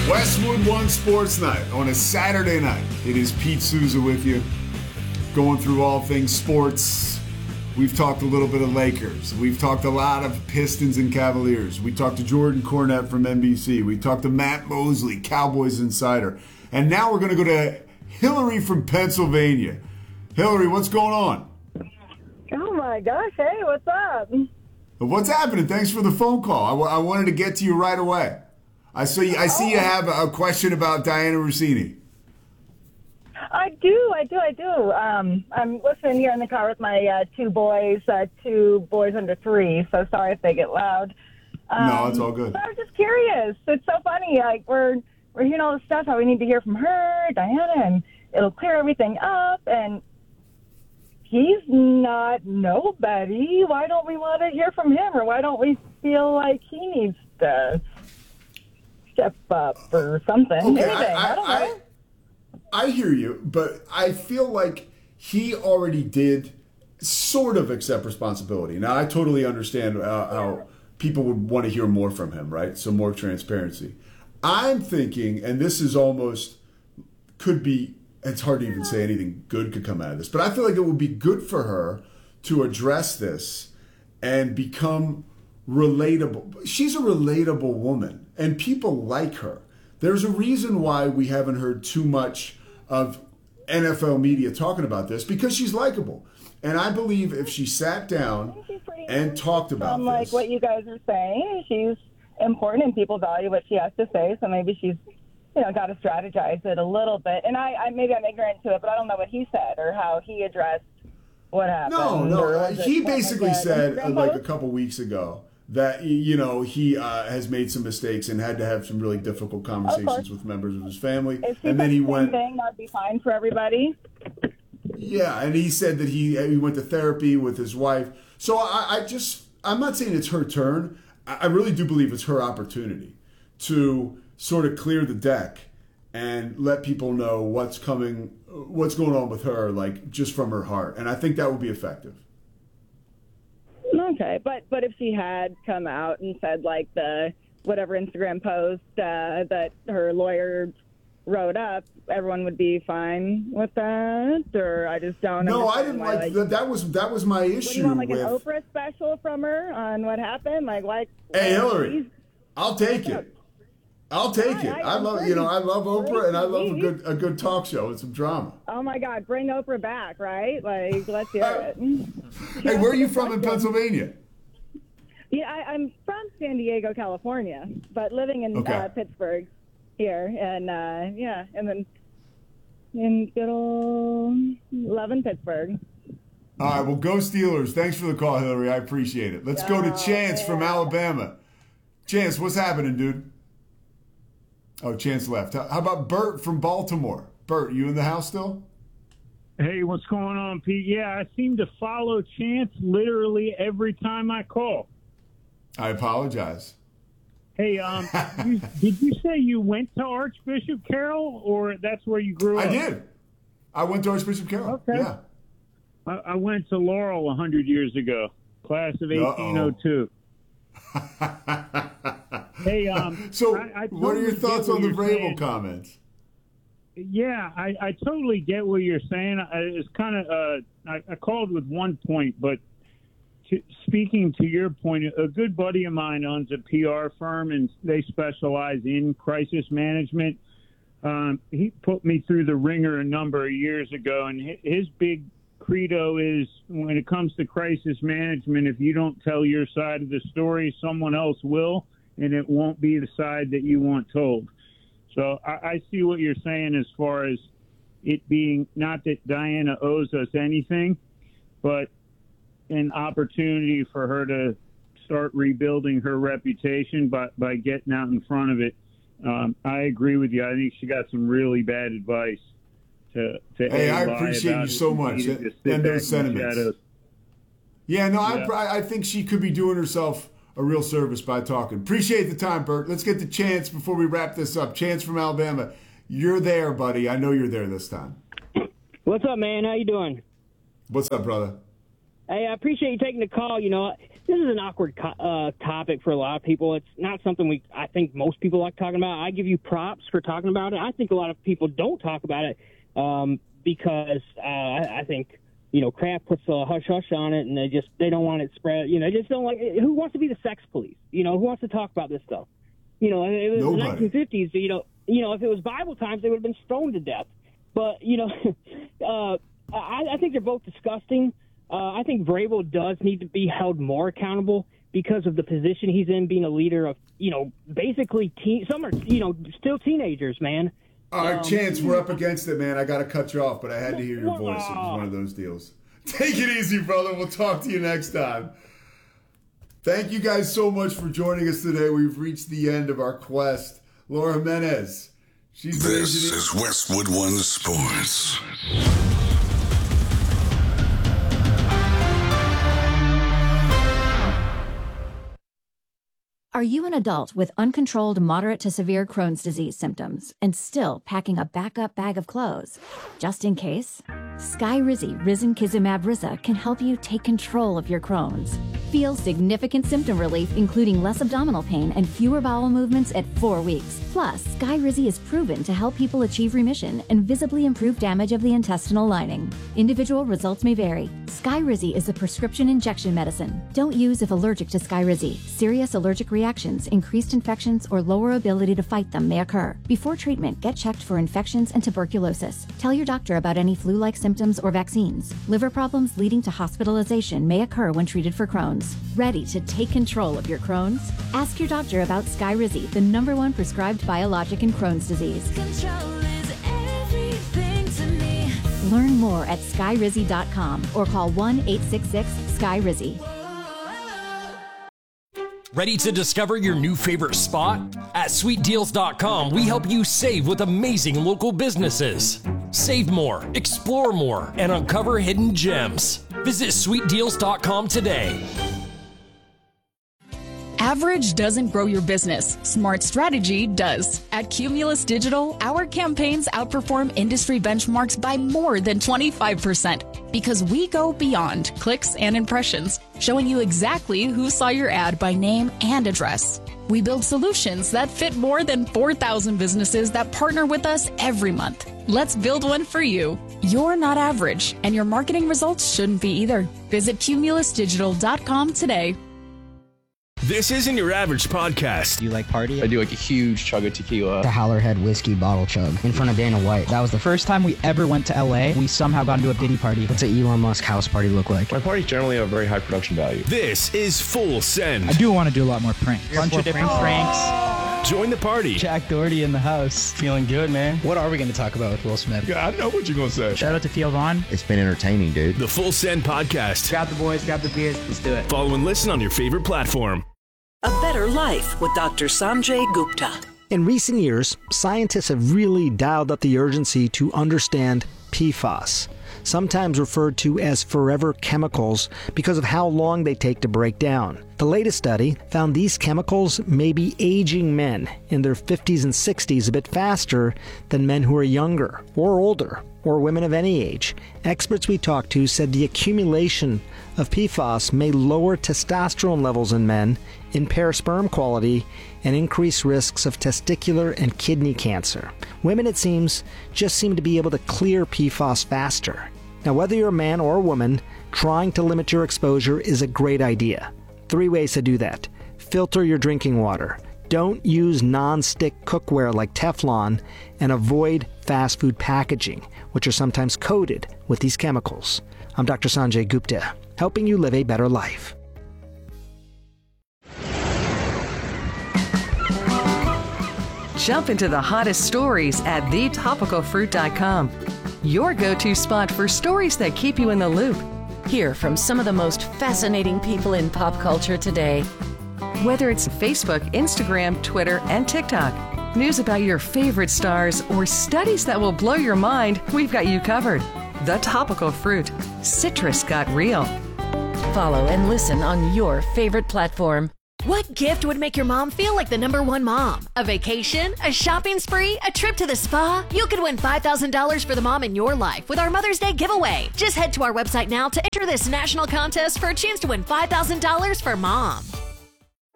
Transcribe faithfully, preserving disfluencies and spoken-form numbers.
Westwood One Sports Night on a Saturday night. It is Pete Souza with you, going through all things sports. We've talked a little bit of Lakers. We've talked a lot of Pistons and Cavaliers. We talked to Jordan Cornette from N B C. We talked to Matt Mosley, Cowboys insider. And now we're going to go to Hillary from Pennsylvania. Hillary, what's going on? Oh my gosh, hey, what's up? What's happening? Thanks for the phone call. I, w- I wanted to get to you right away. I see you, I see you have a question about Diana Russini. I do, I do, I do. Um, I'm listening here in the car with my uh, two boys, uh, two boys under three, so sorry if they get loud. Um, No, it's all good. I was just curious. It's so funny. Like we're we're hearing all this stuff, how we need to hear from her, Diana, and it'll clear everything up. And he's not nobody. Why don't we want to hear from him, or why don't we feel like he needs to step up or something? Okay, Anything. I, I, I don't know. I, I hear you, but I feel like he already did sort of accept responsibility. Now, I totally understand uh, how people would want to hear more from him, right? So more transparency. I'm thinking, and this is almost, could be, it's hard to even say anything good could come out of this, but I feel like it would be good for her to address this and become relatable. She's a relatable woman, and people like her. There's a reason why we haven't heard too much of N F L media talking about this, because she's likable. And I believe if she sat down and talked about um, this, like what you guys are saying, she's important and people value what she has to say. So maybe she's, you know, got to strategize it a little bit. And I, I maybe I'm ignorant to it, but I don't know what he said or how he addressed what happened. no, no, or uh, was it he something basically like that? said uh, Instagram like a post? couple weeks ago that, you know, he uh, has made some mistakes and had to have some really difficult conversations with members of his family. If she And then said he the same went, thing, that'd be fine for everybody. yeah, and he said that he he went to therapy with his wife. So I, I just, I'm not saying it's her turn. I I really do believe it's her opportunity to sort of clear the deck and let people know what's coming, what's going on with her, like just from her heart. And I think that would be effective. Okay, but but if she had come out and said like the whatever Instagram post uh, that her lawyer wrote up, everyone would be fine with that, or I just don't. No, I understand didn't why, like, like that. That was that was my What do issue you want, like with. an Oprah special from her on what happened? Like, like Hey, like, Hillary, she's- I'll take it. I'll take Hi, it. I- I I'm love, you know, I love pretty- Oprah, and I love a pretty. good a good talk show and some drama. Oh my God, bring Oprah back, right? Like, let's hear it. Hey, where are you from in Pennsylvania? Yeah, I, I'm from San Diego, California, but living in Okay. uh, Pittsburgh here, and uh, yeah, and then in good old loving Pittsburgh. All right, well, go Steelers. Thanks for the call, Hillary. I appreciate it. Let's go to Oh, Chance from yeah. Alabama. Chance, what's happening, dude? Oh, Chance left. How how about Bert from Baltimore? Bert, you in the house still? Hey, what's going on, Pete? Yeah, I seem to follow Chance literally every time I call. I apologize. Hey, um, you, did you say you went to Archbishop Carroll, or that's where you grew I up? did. I went to Archbishop Carroll. Okay. Yeah. I, I went to Laurel a hundred years ago, class of eighteen oh two. Hey, um, So, I, I what are your totally thoughts get on what the you're Vrabel saying. comments? Yeah, I, I totally get what you're saying. I, it's kind of uh, I, I called with one point, but to, speaking to your point, a good buddy of mine owns a P R firm, and they specialize in crisis management. Um, he put me through the ringer a number of years ago, and hi- his big credo is when it comes to crisis management, if you don't tell your side of the story, someone else will, and it won't be the side that you want told. So I, I see what you're saying as far as it being not that Diana owes us anything, but an opportunity for her to start rebuilding her reputation by, by getting out in front of it. Um, I agree with you. I think she got some really bad advice to, to Hey, A, I lie appreciate about you it so and much, B, to and- just sit and back those in the sentiments. shadows. Yeah, no, Yeah. I, I think she could be doing herself a real service by talking. Appreciate the time, Bert. Let's get to Chance before we wrap this up. Chance from Alabama. You're there, buddy. I know you're there this time. What's up, man? How you doing? What's up, brother? Hey, I appreciate you taking the call. You know, this is an awkward co- uh, topic for a lot of people. It's not something we I think most people like talking about. I give you props for talking about it. I think a lot of people don't talk about it um, because uh, I, I think, you know, Kraft puts a hush-hush on it, and they just they don't want it spread. You know, they just don't like – who wants to be the sex police? You know, who wants to talk about this stuff? You know, it was Nobody. the nineteen fifties, you know, you know, if it was Bible times, they would have been stoned to death. But, you know, uh, I, I think they're both disgusting. Uh, I think Vrabel does need to be held more accountable because of the position he's in, being a leader of, you know, basically teen, some are, you know, still teenagers, man. All right, Um, Chance, we're up against it, man. I got to cut you off, but I had to hear your voice. It was one of those deals. Take it easy, brother. We'll talk to you next time. Thank you guys so much for joining us today. We've reached the end of our quest. Laura Jimenez. She's This is Westwood One Sports. Are you an adult with uncontrolled moderate to severe Crohn's disease symptoms and still packing a backup bag of clothes? Just in case? Skyrizi Risankizumab Riza can help you take control of your Crohn's. Feel significant symptom relief, including less abdominal pain and fewer bowel movements at four weeks. Plus, Skyrizi is proven to help people achieve remission and visibly improve damage of the intestinal lining. Individual results may vary. Skyrizi is a prescription injection medicine. Don't use if allergic to Skyrizi. Serious allergic reactions, increased infections, or lower ability to fight them may occur. Before treatment, get checked for infections and tuberculosis. Tell your doctor about any flu-like symptoms or vaccines. Liver problems leading to hospitalization may occur when treated for Crohn's. Ready to take control of your Crohn's? Ask your doctor about Skyrizi, the number one prescribed biologic in Crohn's disease. Control is everything to me. Learn more at skyrizi dot com or call one eight six six Sky Rizzi. Ready to discover your new favorite spot? At sweet deals dot com, we help you save with amazing local businesses. Save more, explore more, and uncover hidden gems. Visit sweet deals dot com today. Average doesn't grow your business. Smart strategy does. At Cumulus Digital, our campaigns outperform industry benchmarks by more than twenty-five percent because we go beyond clicks and impressions, showing you exactly who saw your ad by name and address. We build solutions that fit more than four thousand businesses that partner with us every month. Let's build one for you. You're not average, and your marketing results shouldn't be either. Visit cumulus digital dot com today. This isn't your average podcast. Do you like party? I do like a huge chug of tequila. The Howlerhead whiskey bottle chug in front of Dana White. That was the first time we ever went to L A. We somehow got into a Diddy party. What's an Elon Musk house party look like? My parties generally have very high production value. This is Full Send. I do want to do a lot more pranks. A bunch of different pranks. pranks. Join the party. Jack Doherty in the house. Feeling good, man. What are we going to talk about with Will Smith? Yeah, I know what you're going to say. Shout out to Theo Vaughn. It's been entertaining, dude. The Full Send podcast. Grab the boys, grab the beers. Let's do it. Follow and listen on your favorite platform. A Better Life with Doctor Sanjay Gupta. In recent years, scientists have really dialed up the urgency to understand P FAS, sometimes referred to as forever chemicals because of how long they take to break down. The latest study found these chemicals may be aging men in their fifties and sixties a bit faster than men who are younger or older, or women of any age. Experts we talked to said the accumulation of P FAS may lower testosterone levels in men, impair sperm quality, and increase risks of testicular and kidney cancer. Women, it seems, just seem to be able to clear P FAS faster. Now, whether you're a man or a woman, trying to limit your exposure is a great idea. Three ways to do that. Filter your drinking water. Don't use non-stick cookware like Teflon, and avoid fast food packaging, which are sometimes coated with these chemicals. I'm Doctor Sanjay Gupta, helping you live a better life. Jump into the hottest stories at the topical fruit dot com. Your go-to spot for stories that keep you in the loop. Hear from some of the most fascinating people in pop culture today. Whether it's Facebook, Instagram, Twitter, and TikTok, news about your favorite stars, or studies that will blow your mind, we've got you covered. The Topical Fruit. Citrus got real. Follow and listen on your favorite platform. What gift would make your mom feel like the number one mom? A vacation? A shopping spree? A trip to the spa? You could win five thousand dollars for the mom in your life with our Mother's Day giveaway. Just head to our website now to enter this national contest for a chance to win five thousand dollars for mom.